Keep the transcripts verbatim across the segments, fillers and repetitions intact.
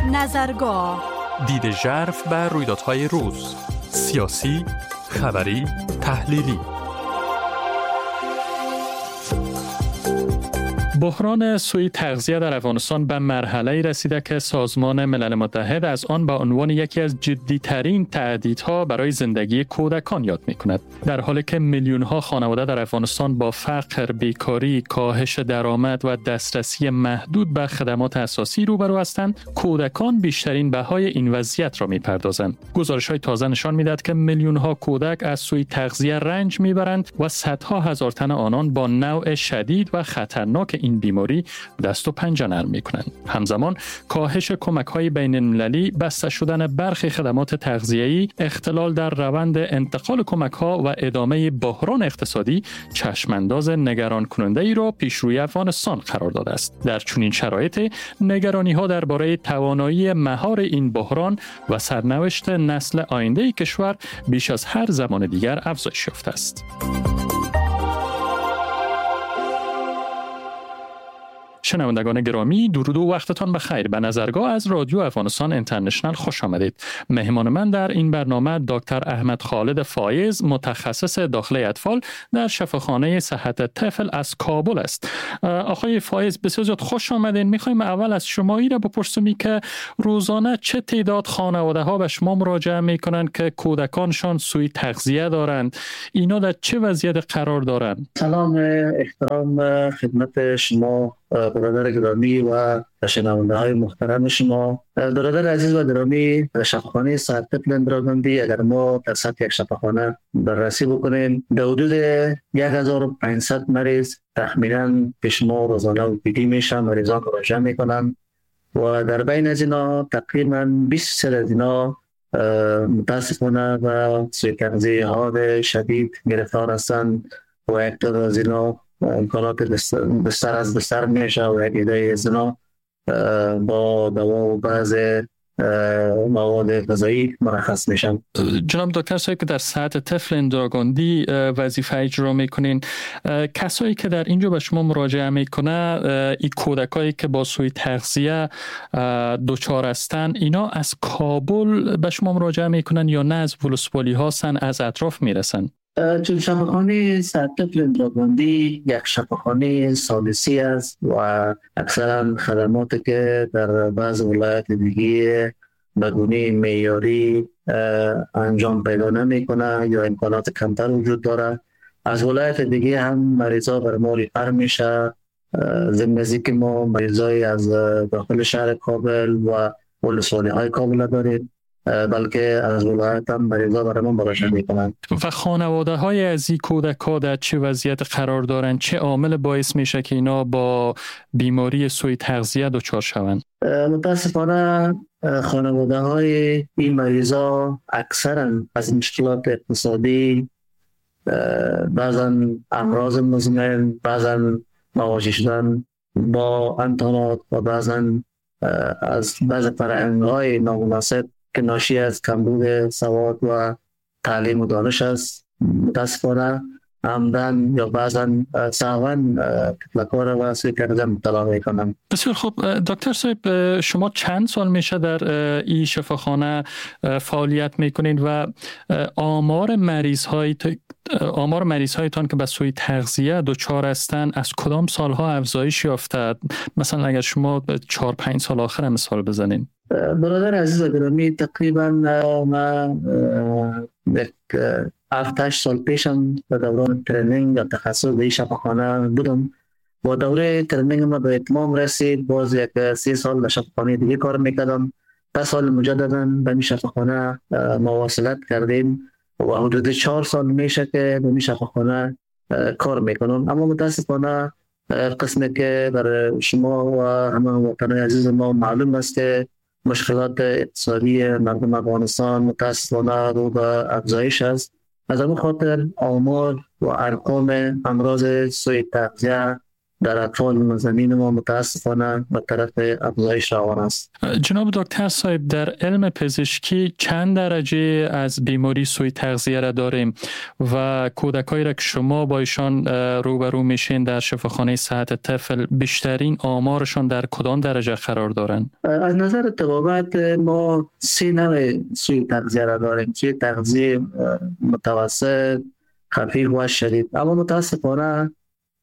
نظرگاه، دید ژرف بر رویدادهای روز، سیاسی، خبری، تحلیلی. بحران سوء تغذیه در افغانستان به مرحله‌ای رسیده که سازمان ملل متحد از آن به عنوان یکی از جدی‌ترین تهدیدها برای زندگی کودکان یاد می‌کند. در حالی که میلیون‌ها خانواده در افغانستان با فقر، بیکاری، کاهش درآمد و دسترسی محدود به خدمات اساسی روبرو هستند، کودکان بیشترین بهای این وضعیت را می‌پردازند. گزارش‌های تازه نشان می‌دهد که میلیون‌ها کودک از سوء تغذیه رنج می‌برند و صدها هزار تن آنان با نوع شدید و خطرناک این بیماری دست و پنجه نرم می‌کنند. همزمان کاهش کمک‌های بین‌المللی، بسته شدن برخی خدمات تغذیه‌ای، اختلال در روند انتقال کمک‌ها و ادامه بحران اقتصادی چشمانداز نگران کننده ای را پیش روی افغانستان قرار داده است. در چنین شرایطی نگرانی‌ها درباره توانایی مهار این بحران و سرنوشت نسل آینده کشور بیش از هر زمان دیگر افزایش یافته است. شنوندگان گرامی، درود و وقتتان بخیر. به نظرگاه از رادیو افغانستان اینترنشنال خوش آمدید. مهمان من در این برنامه دکتر احمد خالد فایز، متخصص داخلی اطفال در شفاخانه صحت طفل از کابل است. آقای فایز، بسیار زیاد خوش آمدین. میخوایم اول از شما ای را بپرسیم که روزانه چه تعداد خانواده ها به شما مراجعه میکنند که کودکانشان سوء تغذیه دارند؟ اینا در چه وضعیت قرار دارند؟ سلام، احترام خدمت شما برادر گرامی و شنونده های محترم شما. برادر عزیز و گرامی، شفاخانه صحت طفل اندراگاندی اگر ما در سطح یک شفاخانه بررسی بکنیم، در حدود یک هزار و پانصد مریض تخمینا پیش ما روزانه دیده میشن، مریضان مراجعه میکنن و در بین از اینا تقریبا بیست درصد از اینا متاسفانه و سوء تغذیه ها شدید گرفتار هستند و یک تعداد از اینا امکانات بستر از بستر میشه و یک عده از اینا با دوا و بعض مواد غذایی مرخص میشن. جناب دکتر صاحب که در سطح طفل اندراگاندی وظیفه اجرا میکنین، کسایی که در اینجا به شما مراجعه میکنه، این کودکایی که با سوء تغذیه دچار هستن، اینا از کابل به شما مراجعه میکنن یا نه از ولسوالی هستن، از اطراف میرسن؟ چون شفاخانه صحت طفل اندراگاندی یک شفاخانه سالسی است و اکثرا خدماتی که در بعض ولایات دیگه به گونه معیاری انجام پیدا نمیکنه یا امکانات کمتر وجود داره. از ولایات دیگه هم مریضا بر ما ریفر میشه. ضمن که ما مریضای از داخل شهر کابل و ولسوالی های کابل داریم، بلکه از ولایت هم مریضا برای ما مراجعه میکنند. و خانواده های از این کودک‌ها در چه وضعیت قرار دارند؟ چه عامل باعث میشه که اینا با بیماری سوء تغذیه دچار شوند؟ متاسفانه خانواده های این مریضا اکثرا از مشکلات اقتصادی، بعضا امراض مزمن، بعضا مواجه شدن با انتانات و بعضا از بعض فرآیندهای نامناسب که ناشی از کمبود سواد و تعلیم و دانش است. متاسفانه عمدن یا بعضا سهواً تفلکار و سوء تغذیه مبتلا میکنند. بسیار خوب. دکتر صاحب، شما چند سال میشه در این شفاخانه فعالیت میکنین و آمار مریض های آمار مریض هایتان که به سوء تغذیه دچار هستند از کدام سالها افزایش یافته؟ مثلا اگر شما چهار پنج سال آخر مثال بزنین. برادر عزیز و گرامی، تقریبا من یک هفت هشت سال پیشم به دوران ترینینگ یا تخصص در این شفاخانه بودم و دوره ترینینگ ما به اتمام رسید. باز یک سی سال در شفاخانه دیگه کار میکردم. پس سال مجددا به این شفاخانه مواصلت کردیم و حدود چهار سال میشه که به این شفاخانه کار میکنم. اما متاسفانه قسمی که برای شما و همه وطنان عزیز ما معلوم است که مشکلات اقتصادی مردم افغانستان متاسفانه رو به افزایش است. از همین خاطر آمار و ارقام امراض سوء تغذیه در اطفال زمین ما متاسفانه به طرف افزایش روان است. جناب دکتر صاحب، در علم پزشکی چند درجه از بیماری سوء تغذیه را داریم و کودکایی را که شما با ایشان روبرو میشین در شفاخانه صحت طفل بیشترین آمارشان در کدام درجه قرار دارند؟ از نظر طبابت ما سه نوع سوء تغذیه را داریم: سوء تغذیه متوسط، خفیف و شدید. اما متاسفانه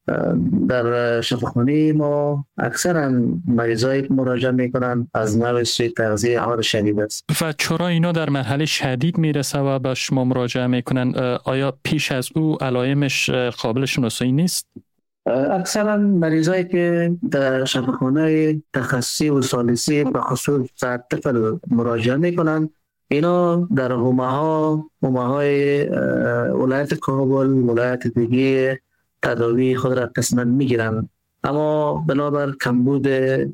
در شفاخانه ما اکثرا مریضایی که مراجعه میکنن از نوع سوء تغذیه حال شدید است. و چرا اینا در مرحله شدید میرسه و به شما مراجعه میکنن؟ آیا پیش از او علائمش قابل شناسایی نیست؟ اکثرا مریضایی که در شفاخانه تخصصی و ثالثی به خصوص صحت طفل مراجعه میکنن، اینا در حومه ها حومه های ولایت کابل، ولایت دیگه تداوی خود را قسمت میگیرن، اما بنابر کمبود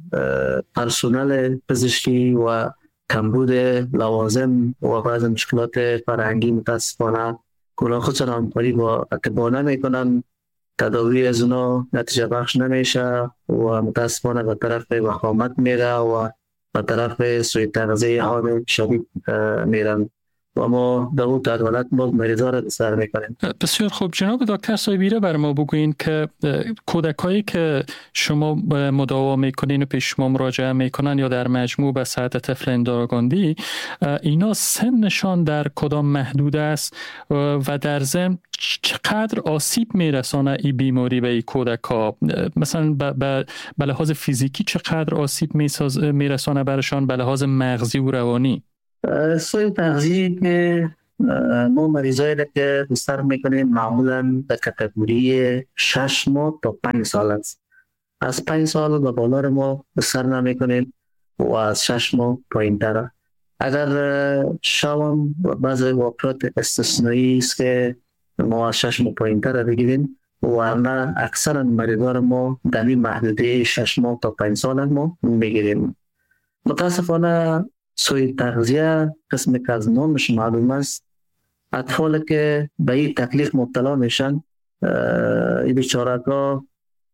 پرسنل پزشکی و کمبود لوازم و بعض مشکلات فرهنگی متاسفانه کلا خودشان همکاری با اطباء نمیکنن، تداوی از اونا نتیجه بخش نمیشه و متاسفانه به طرف وخامت میره و به طرف سوء تغذیه حال شدید میرن و ما در اون دولت ما مریضا را سر میکنیم. بسیار خوب. جناب دکتر صاحبی را بر ما بگوین که کودکایی که شما مداوا میکنین و پیش شما مراجعه میکنن یا در مجموع به صحت طفل اندراگاندی، اینا سنشان در کدام محدود است و در ضمن چقدر آسیب میرسانه این بیماری به این کودکا؟ مثلا به لحاظ فیزیکی چقدر آسیب میرسانه برشان، به لحاظ مغزی و روانی؟ سوء تغذیه که ما مریضایی که بستر میکنیم معمولا در کاتگوری شش ماه تا پنج سال است. از پنج سال به بالا ما بستر نمیکنیم و از شش ماه پایین تر. اگر شوام بعض واقعات استثنایی است که ما از شش ماه پایین تر بگیریم و نه اکثر مریضان ما در این محدوده شش ماه تا پنج سال ما میگیریم. متاسفانه سوء تغذیه قسمی که از نامش معلوم است، اطفال که به این تکلیف مبتلا میشن، این بیچاره‌ها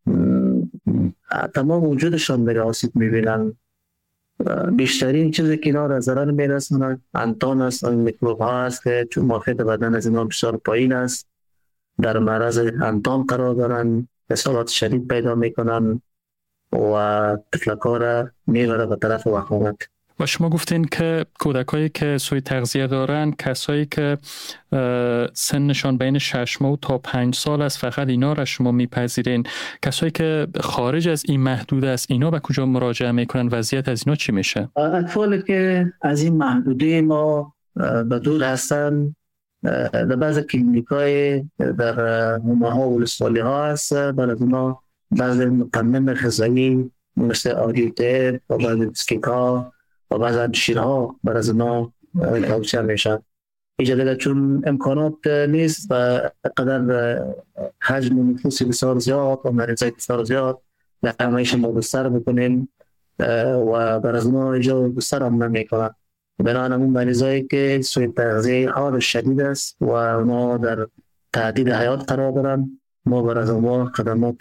تمام وجودشان میره آسیب میبینن. بیشترین چیزی که اینا را ضرر میرسونه انتان است، این میکروب ها است که چون مافیت بدن از اینا بسیار پایین است، در معرض انتان قرار دارن، اصابات شدید پیدا میکنن و طفلک‌ها را میبره به طرف وخامت. و شما گفتین که کودکایی که سوء تغذیه دارن کسایی که سنشان بین شش ماه تا پنج سال است، فقط اینا را شما میپذیرین؟ کسایی که خارج از این محدود است اینا به کجا مراجعه میکنن؟ وضعیت از اینا چی میشه؟ اطفالی که از این محدوده ما به دور هستن در بعض کلینیکای در حومه ها و ولسوالی ها هست، برای اونا بعض مقنن غذایی مثل آریوته و بعض بسکیت ها و بعض شیرها برای از اونا توصیه میشن. اینجا دیگه چون امکانات نیست و قدر حجم نفوسی بسیار زیاد و مریضای بسیار زیاد در همهش ما بستر بکنیم و برای از اونا اینجا بستر هم نمیکنن. بنابراین اون مریضایی که سوء تغذیه حال شدید است و اونا در تهدید حیات قرار دارن، ما برای از اونا خدمات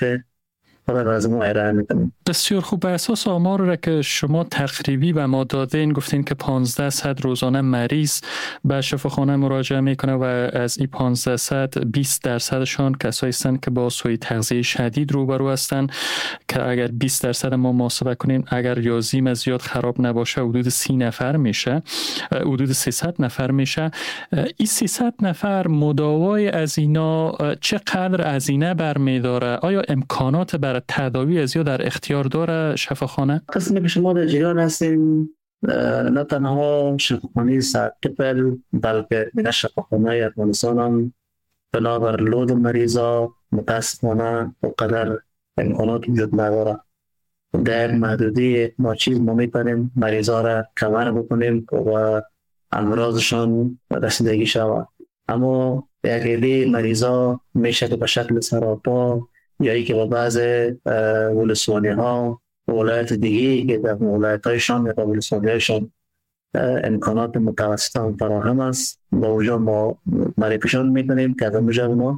بسیار خوب. به اساس آمار را که شما تقریبی به ما دادین، گفتین که پانزده صد روزانه مریض به شفاخانه مراجعه میکنه و از این پانزده صد بیست درصدشان کسایی هستند که با سوء تغذیه شدید روبرو هستند که اگر بیست درصد ما محاسبه کنیم، اگر ریاضیم زیاد خراب نباشه، حدود سی نفر میشه، حدود سیصد نفر میشه. این سیصد نفر مداوای از اینا چقدر هزینه برمیداره؟ آیا امکانات بر تداوی از یا در اختیار داره شفاخانه؟ قسمی که شما در جریان هستیم نه تنها شفاخانه صحت طفل بلکه دیگر شفاخانه افغانستان هم بنابر لود مریضا متاسفانه اونقدر امکانات وجود نداره. در محدوده ما چیز ما میتونیم مریضا را کمر بکنیم و امراضشان رسیدگی شود، اما یک عده مریضا میشه که به شکل سراپا یا ای که با بعض ولسوالی ها و ولایت دیگه که در ولایت هایشان یا ولسوالی هایشان امکانات متوسط هم فراهم است، با وجود ما معرفیشان میکنیم که از اونجا ما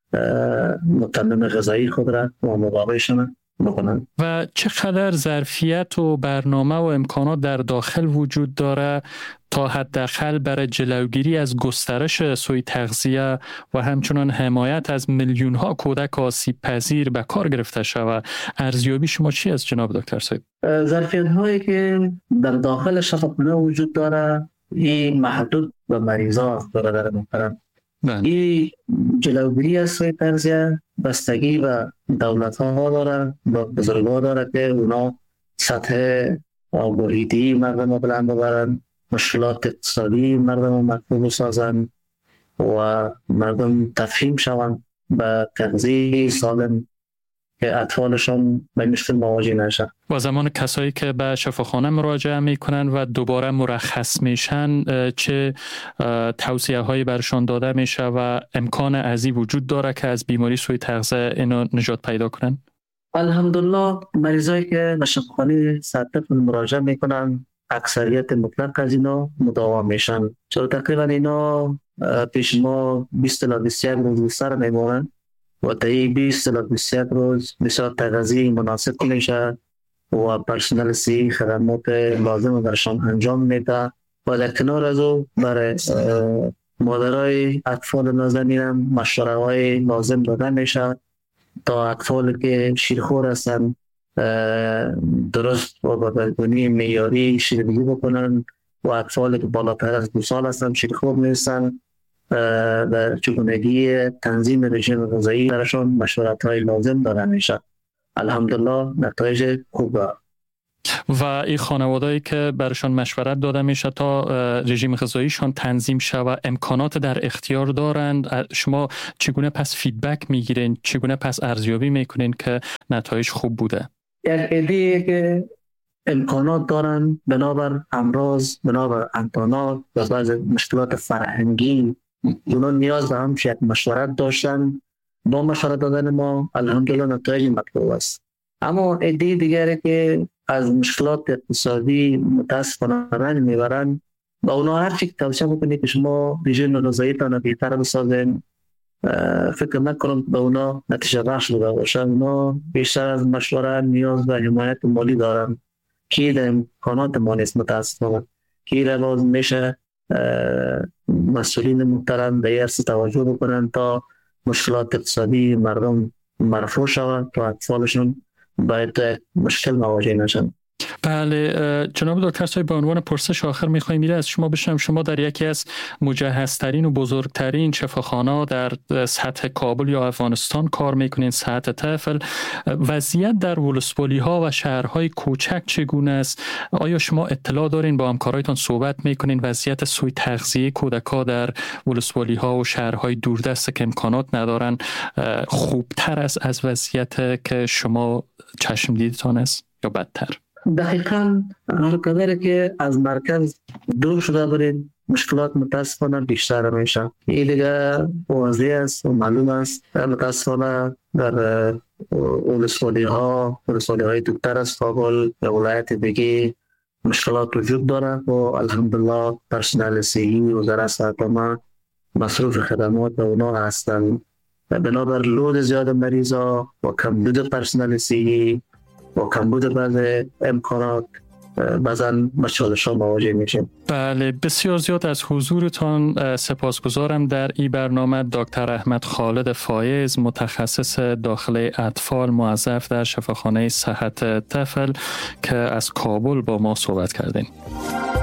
متمم غذایی خود را و مقابلشان بکنند. و چقدر ظرفیت و برنامه و امکانات در داخل وجود داره تا حداقل برای جلوگیری از گسترش سوء تغذیه و همچنان حمایت از میلیون ها کودک آسیب پذیر به کار گرفته شود؟ ارزیابی شما چی است جناب دکتر سید؟ ظرفیت هایی که در داخل شفاخانه وجود داره این محدود به مریضا برادر محترم. این جلوگیری از سوء تغذیه بستگی به دولت ها داره، به بزرگان داره که اونا سطح آگاهی مردم رو بلند ببرن، مشکلات اقتصادی مردم رو مطلوب سازن و مردم تفهیم شوند به تغذیه سالم که اطفالشان به مشکل مواجه نشن. و زمان کسایی که به شفاخانه مراجعه میکنن و دوباره مرخص میشن چه توصیه هایی برشان داده میشه و امکان ازی وجود داره که از بیماری سوء تغذیه اینو نجات پیدا کنن؟ الحمدلله مریضایی که به شفاخانه سطح مراجعه میکنن اکثریت مطلق از اینا مداوم میشن، چرا تقریبا اینا پیش ما بیست تا بیست و یک روز سر میمونن و تا این بیست تا بیست و یک روز بسیار تغذیه مناسب میشه و پرسنل سی خدمات لازم درشان انجام میده و در کنار از او برای مادرای اطفال نازنین هم مشوره های لازم داده میشه تا اطفال که شیرخور هستن درست و بدگونی معیاری شیرگیری بکنن و اطفال که بالاتر از دو سال هستن شیرخور نیستن در چگونگی تنظیم رژیم غذایی درشان مشورت های لازم داده میشه. الحمدلله نتایج خوبه. و این خانوادهایی که برشان مشورت داده میشه تا رژیم غذاییشان تنظیم شود امکانات در اختیار دارند، شما چگونه پس فیدبک میگیرین، چگونه پس ارزیابی میکنین که نتایج خوب بوده؟ یک عده‌ای که امکانات دارن بنابر امراض، بنابر امکانات و بعض مشکلات فرهنگی اونا نیاز به همش یک مشورت داشتن، با مشورت دادن ما الحمدلله نتایج مطلوب است. اما عده دیگری که از مشکلات اقتصادی متاسفانه رنج میبرن با اونا هر چی توصیه بکنید که شما رژیم غذایی تان بهتر بسازین، فکر نکنم به اونا نتیجه بخش بوده باشن. اونا بیشتر از مشورت نیاز به حمایت مالی دارن که در امکانات ما نیست متاسفانه، که لازم میشه مسئولین محترم به ارث توجه بکنن تا مشکلات اقتصادی مردم مرفوع شود تا اطفالشون باید مشکل مواجه نشن. بله جناب دکتر صاحب، به عنوان پرسش آخر میخوایم میره از شما بشنم، شما در یکی از مجهزترین و بزرگترین شفاخانه در سطح کابل یا افغانستان کار میکنین، سطح طفل، وضعیت در ولسوالی ها و شهرهای کوچک چگونه است؟ آیا شما اطلاع دارین، با همکارایتان صحبت میکنین وضعیت سوء تغذیه کودک‌ها در ولسوالی ها و شهرهای دوردست که امکانات ندارن خوبتر است از وضعیت که شما چشم دیدتان است یا بدتر؟ دقیقاً هر قدر که از مرکز دور شده برید مشکلات متاسفانه بیشتر میشه. این دیگه واضح است و معلوم است. متاسفانه در ولسوالی ها ولسوالی های دورتر از کابل یا ولایت دیگه مشکلات وجود داره و الحمدلله پرسنل صحی و وزارت صحت ما مصروف خدمات به اونا هستند. بنابر لود زیاد مریضا و کمبود پرسنل صحی و کمبود بعض امکانات بعضا مشکلشان مواجه میشیم. بله، بسیار زیاد از حضورتان سپاسگزارم در این برنامه. دکتر احمد خالد فایز، متخصص داخل اطفال، موظف در شفاخانه صحت طفل که از کابل با ما صحبت کردین.